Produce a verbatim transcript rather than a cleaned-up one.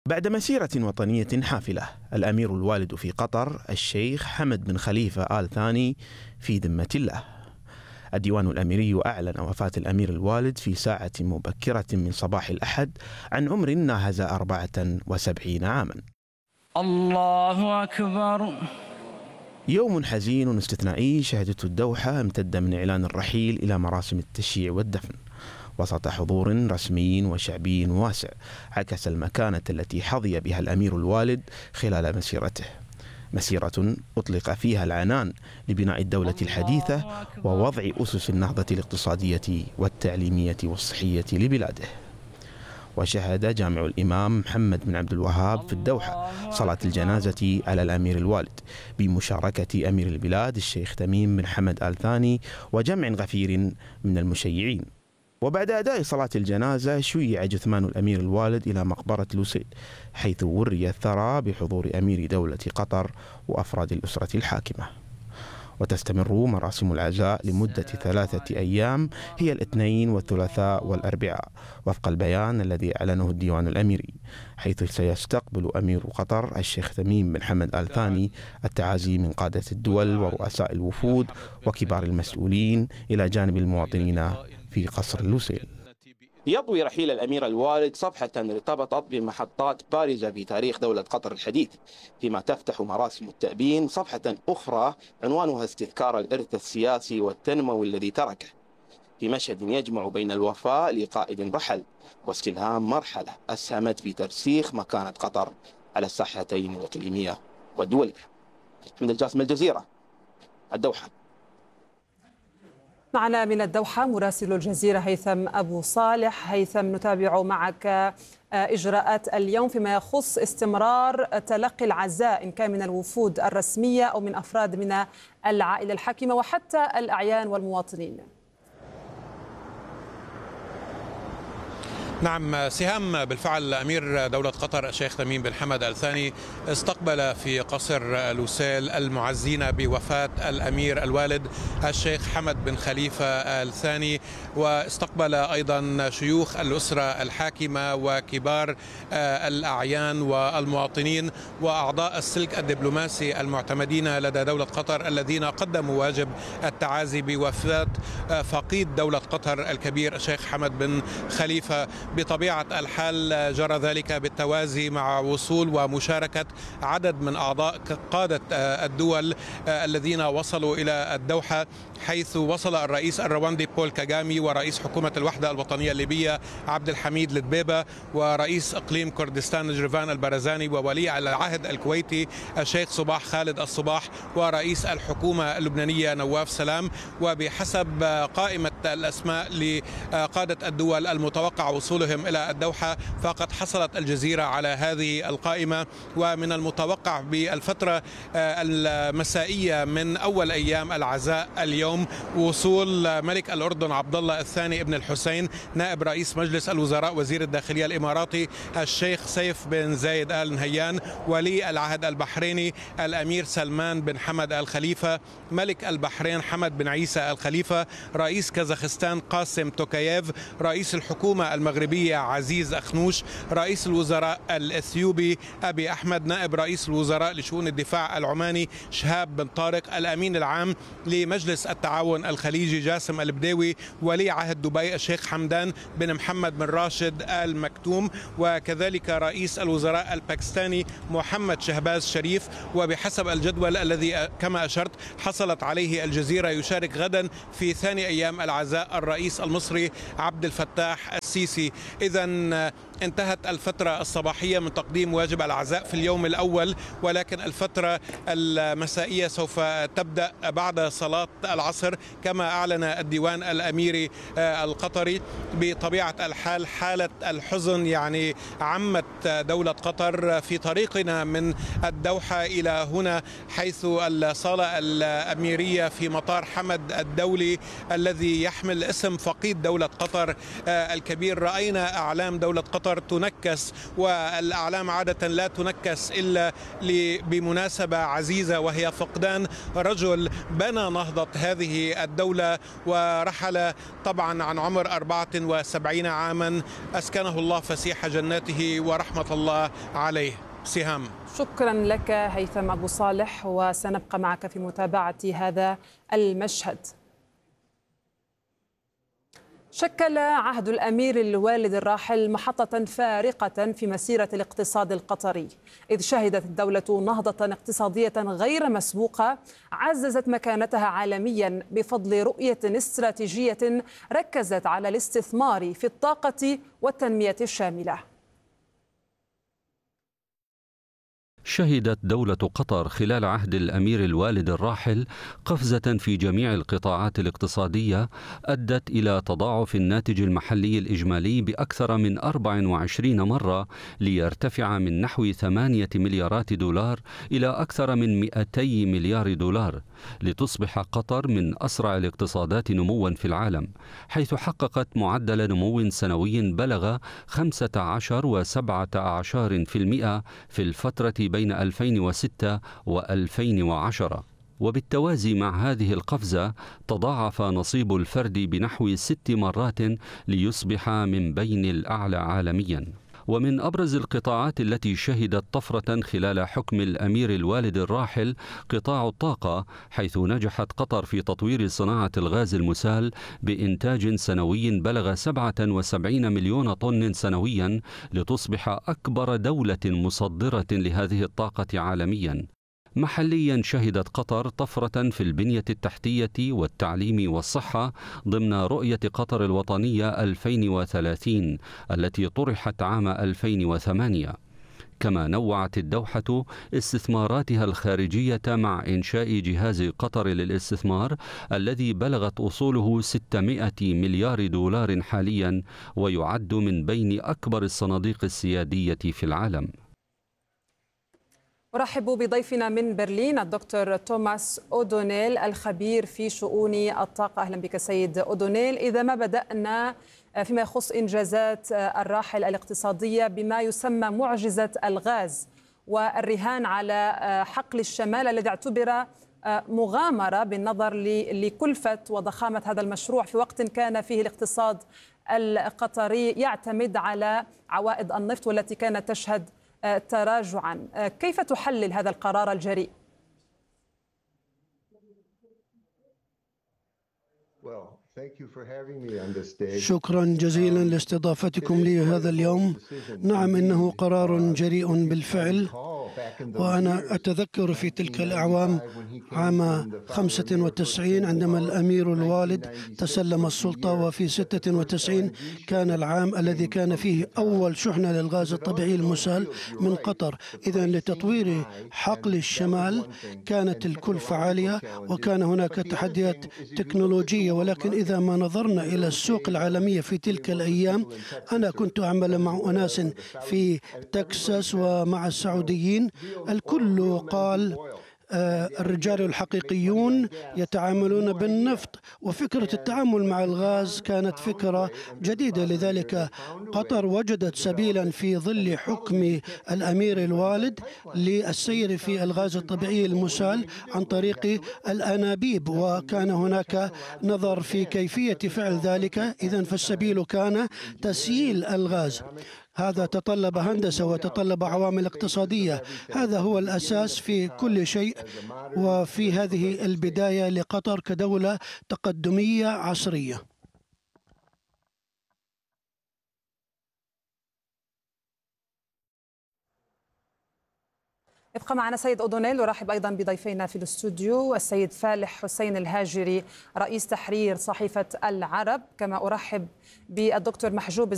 بعد مسيرة وطنية حافلة، الأمير الوالد في قطر الشيخ حمد بن خليفة آل ثاني في ذمة الله. الديوان الأميري أعلن وفاة الأمير الوالد في ساعة مبكرة من صباح الأحد عن عمر ناهز أربعة وسبعين عاما. الله أكبر. يوم حزين استثنائي شهدته الدوحة امتد من إعلان الرحيل إلى مراسم التشييع والدفن وسط حضور رسمي وشعبي واسع عكس المكانة التي حظي بها الأمير الوالد خلال مسيرته، مسيرة أطلق فيها العنان لبناء الدولة الحديثة ووضع أسس النهضة الاقتصادية والتعليمية والصحية لبلاده. وشهد جامع الإمام محمد بن عبد الوهاب في الدوحة صلاة الجنازة على الأمير الوالد بمشاركة أمير البلاد الشيخ تميم بن حمد آل ثاني وجمع غفير من المشيعين. وبعد أداء صلاة الجنازة شيع جثمان الأمير الوالد إلى مقبرة لوسيل، حيث وري الثرى بحضور أمير دولة قطر وأفراد الأسرة الحاكمة. وتستمر مراسم العزاء لمدة ثلاثة أيام هي الاثنين والثلاثاء والأربعاء وفق البيان الذي أعلنه الديوان الأميري، حيث سيستقبل أمير قطر الشيخ تميم بن حمد آل ثاني التعازي من قادة الدول ورؤساء الوفود وكبار المسؤولين إلى جانب المواطنين في قصر لوسيل. يضوي رحيل الأمير الوالد صفحة ارتبطت بمحطات بارزة في تاريخ دولة قطر الحديث، فيما تفتح مراسم التأبين صفحة أخرى عنوانها استذكار الإرث السياسي والتنموي الذي تركه، في مشهد يجمع بين الوفاء لقائد رحل واستلهام مرحلة أسهمت في ترسيخ مكانة قطر على الساحتين الإقليمية والدولية. من الجاسم، الجزيرة، الدوحة. معنا من الدوحة مراسل الجزيرة هيثم أبو صالح. هيثم، نتابع معك إجراءات اليوم فيما يخص استمرار تلقي العزاء إن كان من الوفود الرسمية أو من أفراد من العائلة الحاكمة وحتى الأعيان والمواطنين. نعم سهام، بالفعل أمير دولة قطر الشيخ تميم بن حمد آل ثاني استقبل في قصر لوسيل المعزين بوفاة الأمير الوالد الشيخ حمد بن خليفة آل ثاني، واستقبل أيضا شيوخ الأسرة الحاكمة وكبار الأعيان والمواطنين وأعضاء السلك الدبلوماسي المعتمدين لدى دولة قطر الذين قدموا واجب التعازي بوفاة فقيد دولة قطر الكبير الشيخ حمد بن خليفة. بطبيعة الحال جرى ذلك بالتوازي مع وصول ومشاركة عدد من أعضاء قادة الدول الذين وصلوا إلى الدوحة، حيث وصل الرئيس الرواندي بول كاغامي ورئيس حكومة الوحدة الوطنية الليبية عبد الحميد الدبيبة ورئيس إقليم كردستان نجرفان البرزاني وولي العهد الكويتي الشيخ صباح خالد الصباح ورئيس الحكومة اللبنانية نواف سلام. وبحسب قائمة الأسماء لقادة الدول المتوقع وصولهم إلى الدوحة فقد حصلت الجزيرة على هذه القائمة، ومن المتوقع بالفترة المسائية من أول أيام العزاء اليوم وصول ملك الأردن عبد الله الثاني ابن الحسين نائب رئيس مجلس الوزراء وزير الداخلية الإماراتي الشيخ سيف بن زايد آل نهيان، ولي العهد البحريني الأمير سلمان بن حمد آل خليفة، ملك البحرين حمد بن عيسى آل خليفة، رئيس كازاخستان قاسم توكاييف، رئيس الحكومة المغربية عزيز أخنوش، رئيس الوزراء الإثيوبي أبي أحمد، نائب رئيس الوزراء لشؤون الدفاع العماني شهاب بن طارق، الأمين العام لمجلس التعاون الخليجي جاسم البديوي، ولي عهد دبي الشيخ حمدان بن محمد بن راشد آل مكتوم، وكذلك رئيس الوزراء الباكستاني محمد شهباز شريف. وبحسب الجدول الذي كما أشرت حصلت عليه الجزيرة يشارك غدا في ثاني أيام العزاء الرئيس المصري عبد الفتاح السيسي. إذن انتهت الفترة الصباحية من تقديم واجب العزاء في اليوم الأول، ولكن الفترة المسائية سوف تبدأ بعد صلاة العصر كما أعلن الديوان الأميري القطري. بطبيعة الحال حالة الحزن يعني عمت دولة قطر في طريقنا من الدوحة إلى هنا، حيث الصالة الأميرية في مطار حمد الدولي الذي يحمل اسم فقيد دولة قطر الكبير كبير. رأينا أعلام دولة قطر تنكس، والأعلام عادة لا تنكس إلا بمناسبة عزيزة، وهي فقدان رجل بنى نهضة هذه الدولة ورحل طبعا عن عمر أربعة وسبعين عاما، أسكنه الله فسيح جناته ورحمة الله عليه. سهام. شكرا لك هيثم أبو صالح، وسنبقى معك في متابعة هذا المشهد. شكل عهد الأمير الوالد الراحل محطة فارقة في مسيرة الاقتصاد القطري، إذ شهدت الدولة نهضة اقتصادية غير مسبوقة عززت مكانتها عالميا بفضل رؤية استراتيجية ركزت على الاستثمار في الطاقة والتنمية الشاملة. شهدت دولة قطر خلال عهد الأمير الوالد الراحل قفزة في جميع القطاعات الاقتصادية أدت إلى تضاعف الناتج المحلي الإجمالي بأكثر من أربع وعشرين مرة، ليرتفع من نحو ثمانية مليارات دولار إلى أكثر من مئتي مليار دولار، لتصبح قطر من أسرع الاقتصادات نموا في العالم، حيث حققت معدل نمو سنوي بلغ خمسة عشر وسبعة عشر في المئة في الفترة بين ألفين وستة وألفين وعشرة. وبالتوازي مع هذه القفزة تضاعف نصيب الفرد بنحو ست مرات ليصبح من بين الأعلى عالميا. ومن أبرز القطاعات التي شهدت طفرة خلال حكم الأمير الوالد الراحل قطاع الطاقة، حيث نجحت قطر في تطوير صناعة الغاز المسال بإنتاج سنوي بلغ سبعة وسبعين مليون طن سنويا، لتصبح أكبر دولة مصدرة لهذه الطاقة عالميا. محليا شهدت قطر طفرة في البنية التحتية والتعليم والصحة ضمن رؤية قطر الوطنية ألفين وثلاثين التي طرحت عام ألفين وثمانية. كما نوعت الدوحة استثماراتها الخارجية مع إنشاء جهاز قطر للاستثمار الذي بلغت أصوله ستمائة مليار دولار حاليا، ويعد من بين أكبر الصناديق السيادية في العالم. أرحب بضيفنا من برلين الدكتور توماس أودونيل الخبير في شؤون الطاقة. أهلا بك سيد أودونيل. إذا ما بدأنا فيما يخص إنجازات الراحل الاقتصادية بما يسمى معجزة الغاز والرهان على حقل الشمال الذي اعتبر مغامرة بالنظر لكلفة وضخامة هذا المشروع في وقت كان فيه الاقتصاد القطري يعتمد على عوائد النفط والتي كانت تشهد تراجعا. كيف تحلل هذا القرار الجريء؟ شكرا جزيلا لاستضافتكم لي هذا اليوم. نعم، إنه قرار جريء بالفعل، وأنا أتذكر في تلك الأعوام عام خمسة وتسعين عندما الأمير الوالد تسلم السلطة، وفي ستة وتسعين كان العام الذي كان فيه أول شحنة للغاز الطبيعي المسال من قطر. إذن لتطوير حقل الشمال كانت الكلفة عالية وكان هناك تحديات تكنولوجية، ولكن إذا ما نظرنا إلى السوق العالمية في تلك الأيام، أنا كنت أعمل مع أناس في تكساس ومع السعوديين، الكل قال الرجال الحقيقيون يتعاملون بالنفط، وفكرة التعامل مع الغاز كانت فكرة جديدة. لذلك قطر وجدت سبيلا في ظل حكم الأمير الوالد للسير في الغاز الطبيعي المسال عن طريق الأنابيب، وكان هناك نظر في كيفية فعل ذلك. إذن فالسبيل كان تسييل الغاز. هذا تطلب هندسة وتطلب عوامل اقتصادية. هذا هو الأساس في كل شيء، وفي هذه البداية لقطر كدولة تقدمية عصرية. ابقى معنا سيد أودونيل. ورحب أيضا بضيفينا في الاستوديو السيد فالح حسين الهاجري رئيس تحرير صحيفة العرب، كما أرحب بالدكتور محجوب